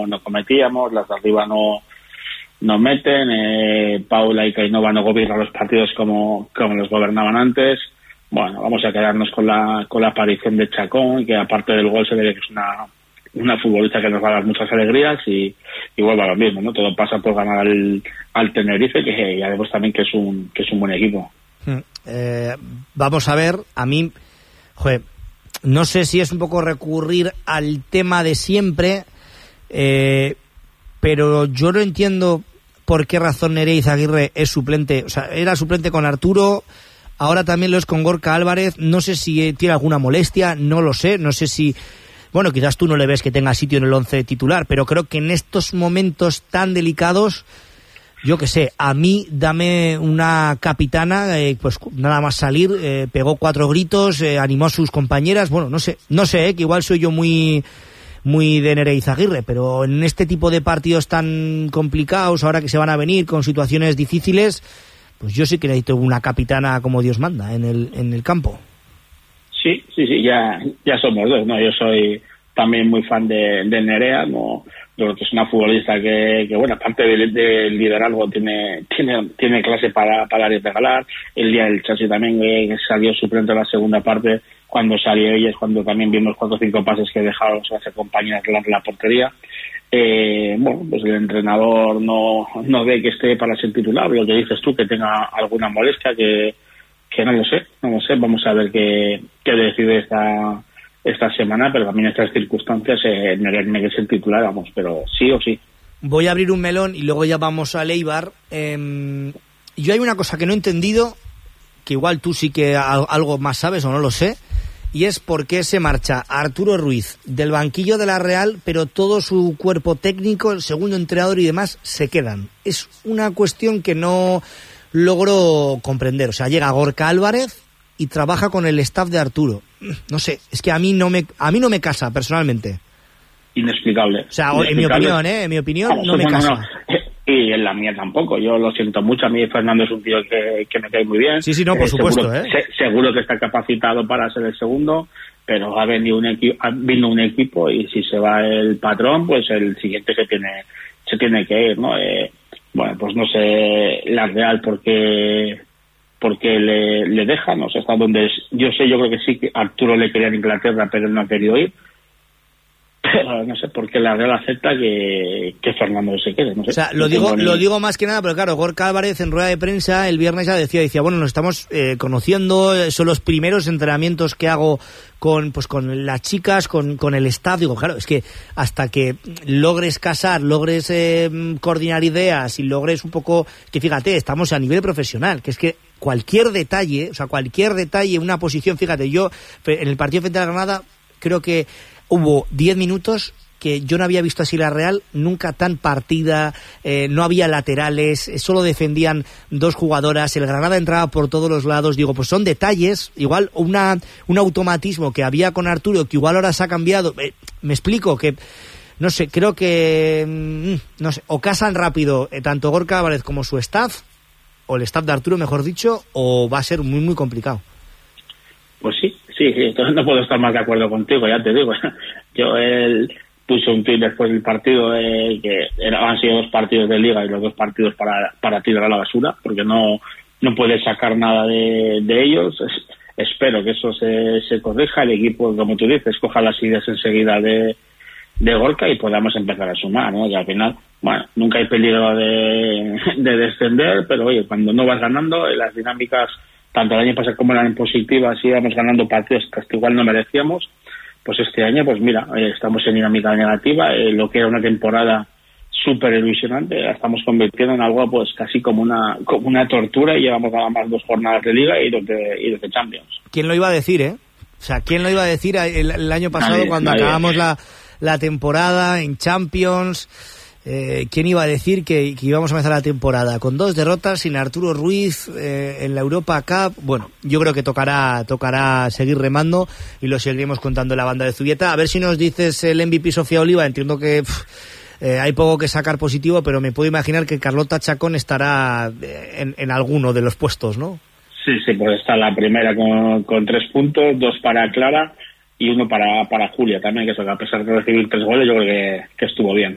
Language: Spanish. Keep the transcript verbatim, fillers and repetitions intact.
no cometíamos, las de arriba no no meten, eh, Paula y Cainova no gobiernan los partidos como, como los gobernaban antes. Bueno, vamos a quedarnos con la con la aparición de Chacón, que aparte del gol se ve que es una una futbolista que nos va a dar muchas alegrías, y, y vuelve a lo mismo, ¿no? Todo pasa por ganar al, al Tenerife, que ya vemos también que es un que es un buen equipo. Eh, vamos a ver, a mí, joder, no sé si es un poco recurrir al tema de siempre, eh, pero yo no entiendo por qué razón Nerea Izaguirre es suplente. O sea, era suplente con Arturo, ahora también lo es con Gorka Álvarez. No sé si tiene alguna molestia, no lo sé, no sé si... Bueno, quizás tú no le ves que tenga sitio en el once titular, pero creo que en estos momentos tan delicados, yo qué sé, a mí dame una capitana, eh, pues nada más salir, eh, pegó cuatro gritos, eh, animó a sus compañeras. Bueno, no sé, no sé, eh, que igual soy yo muy... muy de Nerea Izaguirre, pero en este tipo de partidos tan complicados, ahora que se van a venir con situaciones difíciles, pues yo sí que necesito una capitana como Dios manda en el en el campo. Sí, sí, sí, ya ya somos dos, ¿no? Yo soy también muy fan de, de Nerea, ¿no? Yo creo que es una futbolista que, que bueno, aparte del de liderazgo, tiene tiene tiene clase para, para regalar. El día del chasis también, que salió suplente en la segunda parte, cuando salió ella es cuando también vimos cuatro o cinco pases que dejaron a las compañeras delante de la portería. Eh, bueno, pues el entrenador no no ve que esté para ser titular, lo que dices tú, que tenga alguna molestia, que que no lo sé, no lo sé, vamos a ver qué, qué decide esta esta semana, pero también en estas circunstancias eh, Nerea tiene que ser titular, vamos, pero sí o sí. Voy a abrir un melón y luego ya vamos a Eibar. Eh, yo hay una cosa que no he entendido, que igual tú sí que algo más sabes o no lo sé, y es por qué se marcha Arturo Ruiz del banquillo de la Real, pero todo su cuerpo técnico, el segundo entrenador y demás se quedan. Es una cuestión que no logro comprender. O sea, llega Gorka Álvarez y trabaja con el staff de Arturo. No sé, es que a mí no me a mí no me casa personalmente. Inexplicable. O sea, Inexplicable. en mi opinión, ¿eh? En mi opinión Vamos, no me no, casa. No, no. Y en la mía tampoco, yo lo siento mucho. A mí Fernando es un tío que, que me cae muy bien. Sí, sí, no, por eh, supuesto, seguro, ¿eh? Se, seguro que está capacitado para ser el segundo, pero ha venido un, equi- ha venido un equipo y si se va el patrón, pues el siguiente se tiene se tiene que ir, ¿no? Eh, bueno, pues no sé la Real porque porque le, le dejan, o sea, hasta donde es, yo sé, yo creo que sí que Arturo le quería en Inglaterra, pero él no ha querido ir. Pero no sé por qué la Real acepta que, que Fernando se quede, no sé. O sea, lo digo, lo digo más que nada, pero claro, Gorka Álvarez en rueda de prensa el viernes ya decía, decía, bueno, nos estamos eh, conociendo, son los primeros entrenamientos que hago con pues con las chicas, con, con el staff. Digo, claro, es que hasta que logres casar, logres eh, coordinar ideas y logres un poco, que fíjate, estamos a nivel profesional, que es que cualquier detalle, o sea, cualquier detalle, una posición, fíjate, yo en el partido frente a la Granada creo que hubo diez minutos que yo no había visto así la Real, nunca tan partida, eh, no había laterales, eh, solo defendían dos jugadoras, el Granada entraba por todos los lados. Digo, pues son detalles, igual una un automatismo que había con Arturo, que igual ahora se ha cambiado. Eh, me explico, que no sé, creo que mm, no sé, o casan rápido eh, tanto Gorka Álvarez como su staff, o el staff de Arturo, mejor dicho, o va a ser muy, muy complicado. Pues sí, sí, sí, entonces no puedo estar más de acuerdo contigo, ya te digo. Yo él puso un tuit después del partido eh, que eran, han sido dos partidos de liga y los dos partidos para, para tirar a la basura, porque no no puede sacar nada de, de ellos. Es, espero que eso se, se corrija, el equipo, como tú dices, coja las ideas enseguida de, de Gorka y podamos empezar a sumar, ¿no? Y al final, bueno, nunca hay peligro de, de descender, pero oye, cuando no vas ganando, las dinámicas tanto el año pasado como el año positivo, así íbamos ganando partidos que igual no merecíamos, pues este año, pues mira, eh, estamos en dinámica negativa, eh, lo que era una temporada súper ilusionante, la estamos convirtiendo en algo pues casi como una como una tortura, y llevamos nada más dos jornadas de Liga y dos de, y dos de Champions. ¿Quién lo iba a decir, eh? O sea, ¿quién lo iba a decir el, el año pasado nadie, cuando nadie. acabamos la, la temporada en Champions? Eh, ¿Quién iba a decir que, que íbamos a empezar la temporada con dos derrotas sin Arturo Ruiz eh, en la Europa Cup? Bueno, yo creo que tocará tocará seguir remando y lo seguiremos contando en la banda de Zubieta. A ver si nos dices el M V P Sofía Oliva. Entiendo que pff, eh, hay poco que sacar positivo, pero me puedo imaginar que Carlota Chacón estará en, en alguno de los puestos, ¿no? Sí, sí, pues está la primera con, con tres puntos, dos para Clara y uno para, para Julia también, que eso, que a pesar de recibir tres goles, yo creo que, que estuvo bien.